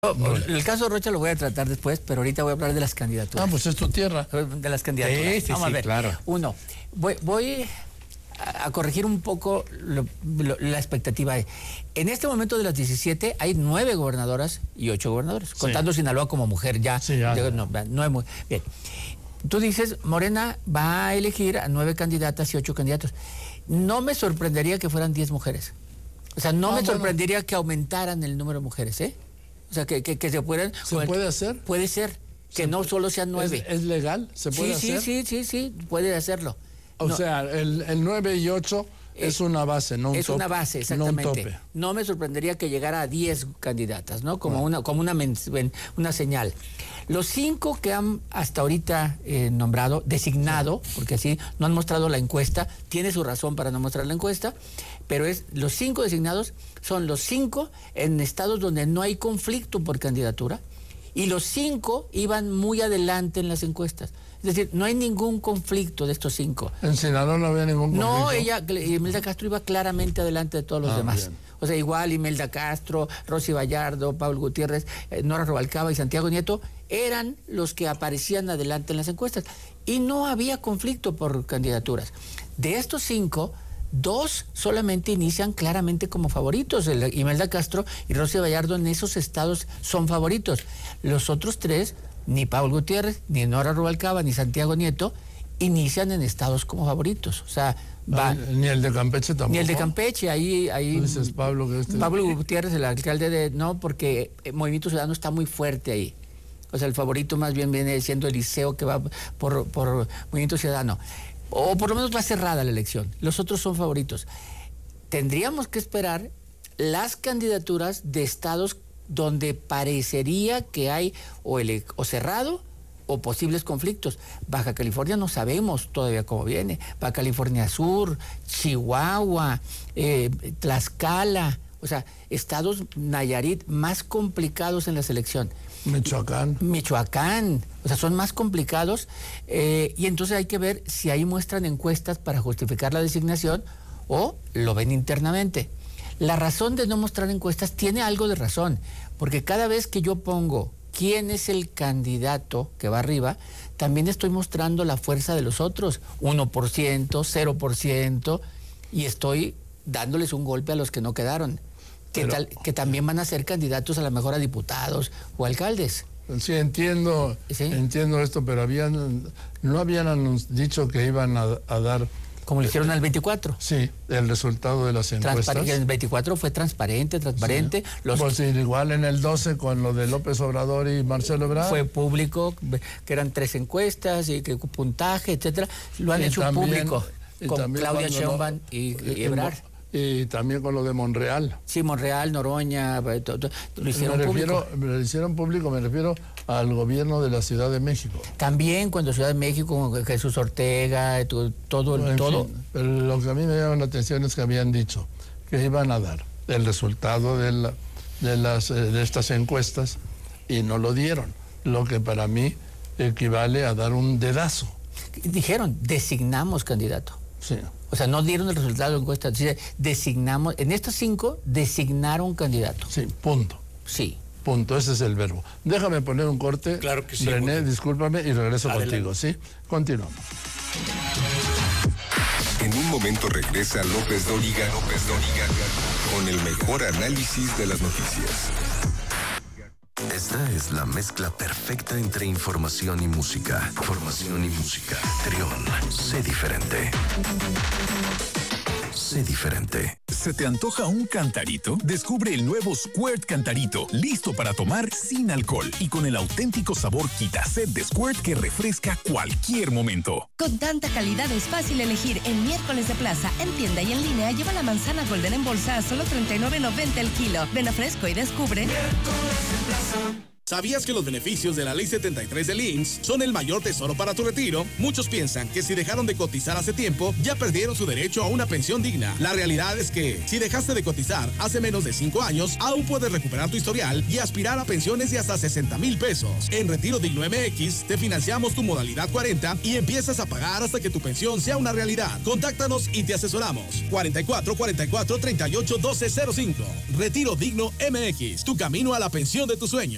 El caso de Rocha lo voy a tratar después, pero ahorita voy a hablar de las candidaturas. Pues es tu tierra. De las candidaturas. Sí, Vamos a ver. claro. Uno, voy a corregir un poco la expectativa. En este momento de las 17 hay 9 gobernadoras y 8 gobernadores, contando Sinaloa como mujer ya. Sí, ya. No es muy bien. Tú dices, Morena va a elegir a 9 candidatas y 8 candidatos. No me sorprendería que fueran 10 mujeres. O sea, no me sorprendería que aumentaran el número de mujeres, ¿eh? O sea, que se puedan... ¿Se puede hacer? Puede ser, que no solo sean 9. ¿Es legal? ¿Se puede hacer? Sí, puede hacerlo. O sea, el 9 y 8 es una base, no un tope. Es una base, exactamente. No un tope. No me sorprendería que llegara a 10 candidatas, ¿no? Como una señal. Los 5 que han hasta ahorita nombrado, designado, porque así no han mostrado la encuesta, tiene su razón para no mostrar la encuesta, pero los 5 designados son los 5 en estados donde no hay conflicto por candidatura, y los 5 iban muy adelante en las encuestas. Es decir, no hay ningún conflicto de estos 5. En Sinaloa no había ningún conflicto. No, Imelda Castro iba claramente adelante de todos los demás. Bien. O sea, igual Imelda Castro, Rosy Vallardo, Pablo Gutiérrez, Nora Rubalcaba y Santiago Nieto eran los que aparecían adelante en las encuestas. Y no había conflicto por candidaturas. De estos 5, 2 solamente inician claramente como favoritos. Imelda Castro y Rosy Vallardo en esos estados son favoritos. Los otros 3, ni Pablo Gutiérrez, ni Nora Rubalcaba, ni Santiago Nieto, inician en estados como favoritos. O sea, ni el de Campeche tampoco. Ni el de Campeche, ahí Tú dices Pablo Gutiérrez, el alcalde no, porque el Movimiento Ciudadano está muy fuerte ahí. O sea, el favorito más bien viene siendo Eliseo, que va por Movimiento Ciudadano. O por lo menos va cerrada la elección. Los otros son favoritos. Tendríamos que esperar las candidaturas de estados donde parecería que hay o cerrado o posibles conflictos. Baja California no sabemos todavía cómo viene. Baja California Sur, Chihuahua, Tlaxcala, o sea, estados Nayarit más complicados en la selección. Michoacán, o sea, son más complicados, y entonces hay que ver si ahí muestran encuestas para justificar la designación o lo ven internamente. La razón de no mostrar encuestas tiene algo de razón, porque cada vez que yo pongo quién es el candidato que va arriba, también estoy mostrando la fuerza de los otros, 1%, 0%, y estoy dándoles un golpe a los que no quedaron, que también van a ser candidatos a lo mejor a diputados o alcaldes. Sí, entiendo esto, pero no habían dicho que iban a dar... Como lo hicieron al 24. Sí, el resultado de las encuestas. El 24 fue transparente. Sí. Pues igual en el 12 con lo de López Obrador y Marcelo Ebrard. Fue público, que eran 3 encuestas y que puntaje, etcétera. Lo han hecho público con Claudia Sheinbaum y Ebrard. Y también con lo de Monreal. Sí, Monreal, Noroña, lo hicieron público. Lo hicieron público, me refiero al gobierno de la Ciudad de México. También cuando Ciudad de México, con Jesús Ortega, todo. Fin, pero lo que a mí me llama la atención es que habían dicho que iban a dar el resultado de estas encuestas y no lo dieron, lo que para mí equivale a dar un dedazo. Dijeron, designamos candidato. Sí. O sea, no dieron el resultado de la encuesta, designamos, en estos 5 designaron candidato. Sí, punto. Sí. Punto, ese es el verbo. Déjame poner un corte. Claro que sí. René, discúlpame y regreso contigo, ¿sí? Continuamos. En un momento regresa López Dóriga con el mejor análisis de las noticias. Esta es la mezcla perfecta entre información y música. Formación y música. Trión, sé diferente. Sé diferente. ¿Se te antoja un cantarito? Descubre el nuevo Squirt Cantarito, listo para tomar sin alcohol y con el auténtico sabor Quitased de Squirt que refresca cualquier momento. Con tanta calidad es fácil elegir. En Miércoles de Plaza, en tienda y en línea, lleva la manzana Golden en bolsa a solo $39.90 el kilo. Ven a Fresco y descubre. Miércoles en Plaza. ¿Sabías que los beneficios de la Ley 73 del IMSS son el mayor tesoro para tu retiro? Muchos piensan que si dejaron de cotizar hace tiempo, ya perdieron su derecho a una pensión digna. La realidad es que, si dejaste de cotizar hace menos de 5 años, aún puedes recuperar tu historial y aspirar a pensiones de hasta 60,000 pesos. En Retiro Digno MX, te financiamos tu modalidad 40 y empiezas a pagar hasta que tu pensión sea una realidad. Contáctanos y te asesoramos. 44 38 12 05. Retiro Digno MX, tu camino a la pensión de tus sueños.